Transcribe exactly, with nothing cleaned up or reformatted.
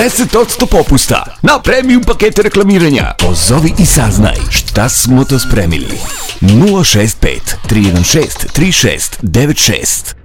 deset posto popusta na premium pakete reklamiranja. Pozovi i saznaj šta smo to spremili. nula šest pet tri jedan šest tri šest devet šest